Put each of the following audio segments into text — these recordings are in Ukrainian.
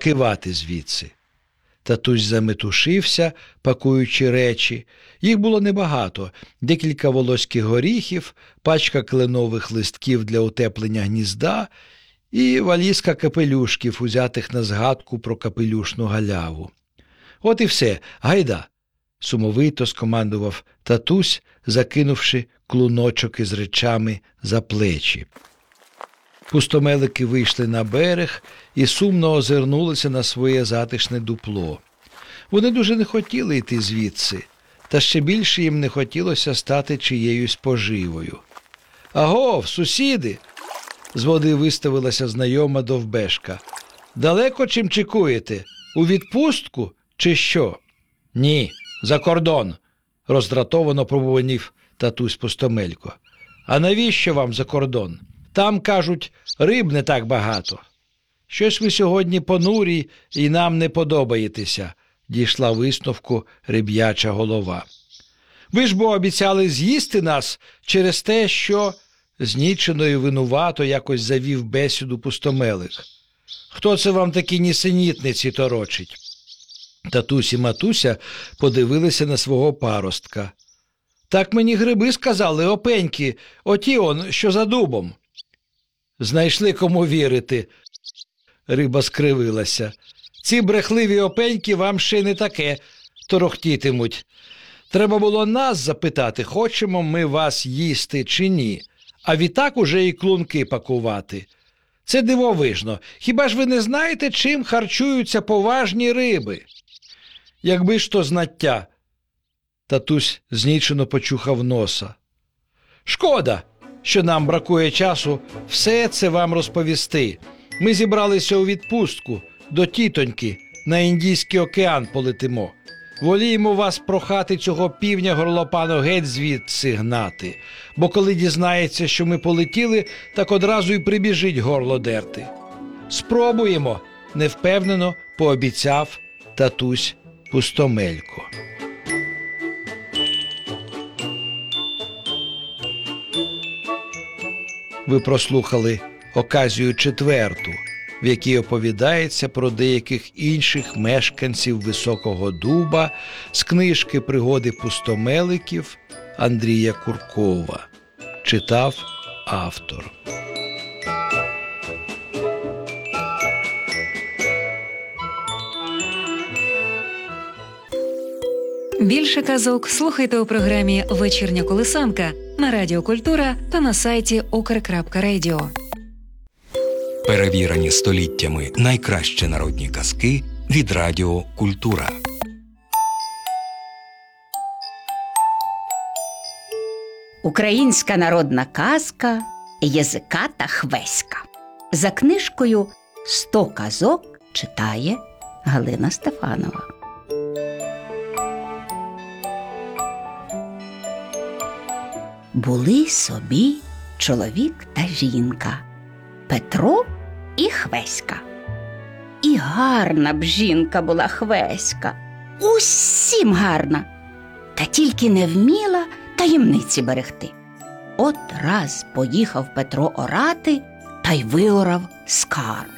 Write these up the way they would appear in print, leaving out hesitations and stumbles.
кивати звідси. Татусь заметушився, пакуючи речі. Їх було небагато. Декілька волоських горіхів, пачка кленових листків для утеплення гнізда і валізка капелюшків, узятих на згадку про капелюшну галяву. От і все, гайда! Сумовито скомандував татусь, закинувши клуночок із речами за плечі. Пустомелики вийшли на берег і сумно озирнулися на своє затишне дупло. Вони дуже не хотіли йти звідси, та ще більше їм не хотілося стати чиєюсь поживою. «Агов, сусіди!» З води виставилася знайома довбешка. «Далеко чим чекуєте? У відпустку чи що?» «Ні, за кордон!» – роздратовано пробубонів татусь Пустомелько. «А навіщо вам за кордон? Там, кажуть, риб не так багато». «Щось ви сьогодні понурі і нам не подобаєтеся», – дійшла висновку риб'яча голова. «Ви ж бо обіцяли з'їсти нас через те, що…» Знічено і винувато якось завів бесіду Пустомелик. «Хто це вам такі нісенітниці торочить?» Татусь і матуся подивилися на свого паростка. «Так мені гриби сказали, опеньки, оті он, що за дубом». «Знайшли кому вірити», – риба скривилася. «Ці брехливі опеньки вам ще не таке торохтітимуть. Треба було нас запитати, хочемо ми вас їсти чи ні, а відтак уже і клунки пакувати. Це дивовижно. Хіба ж ви не знаєте, чим харчуються поважні риби?» «Якби ж то знаття», – татусь знічено почухав носа. «Шкода, що нам бракує часу все це вам розповісти. Ми зібралися у відпустку, до тітоньки, на Індійський океан полетимо. Воліємо вас прохати цього півня горлопану геть звідси гнати, бо коли дізнається, що ми полетіли, так одразу й прибіжить горло дерти». «Спробуємо», – невпевнено пообіцяв татусь Пустомелько. Ви прослухали оказію 4, в якій оповідається про деяких інших мешканців Високого Дуба з книжки «Пригоди пустомеликів» Андрія Куркова. Читав автор. Більше казок слухайте у програмі «Вечірня колисанка» на Радіо Культура та на сайті ukr.radio. Перевірені століттями найкращі народні казки від Радіо Культура. Українська народна казка «Язиката Хвеська». За книжкою «100 казок» читає Галина Стефанова. Були собі чоловік та жінка Петро і Хвеська. І гарна б жінка була Хвеська, усім гарна, та тільки не вміла таємниці берегти. От раз поїхав Петро орати та й виорав скарб.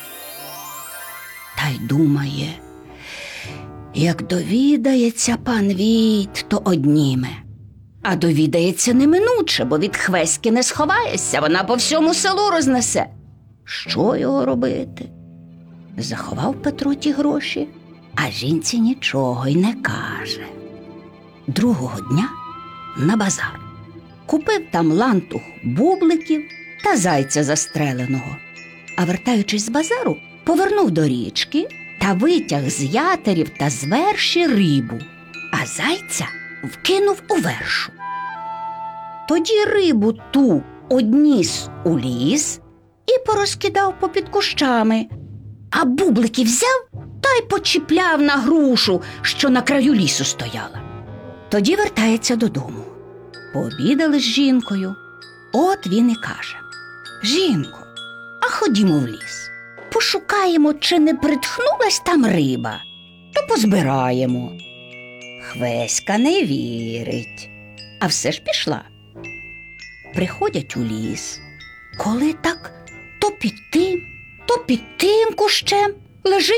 Та й думає, як довідається пан Війт, то одніме. А довідається неминуче, бо від Хвеськи не сховаєшся, вона по всьому селу рознесе. Що його робити? Заховав Петро ті гроші, а жінці нічого й не каже. Другого дня на базар. Купив там лантух бубликів та зайця застреленого. А вертаючись з базару, повернув до річки та витяг з ятерів та з верші рибу, а зайця вкинув у вершу. Тоді рибу ту одніс у ліс і порозкидав попід кущами, а бублики взяв та й почіпляв на грушу, що на краю лісу стояла. Тоді вертається додому. Пообідали з жінкою. От він і каже: «Жінко, а ходімо в ліс. Пошукаємо, чи не притхнулась там риба, то позбираємо». Хвеська не вірить, а все ж пішла. Приходять у ліс. Коли так, то під тим кущем лежить